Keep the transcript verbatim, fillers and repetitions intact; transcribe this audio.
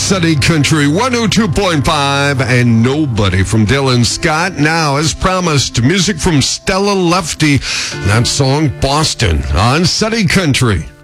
Sunny Country one oh two point five and Nobody from Dylan Scott. Now, as promised, music from Stella Lefty. That song, Boston, on Sunny Country.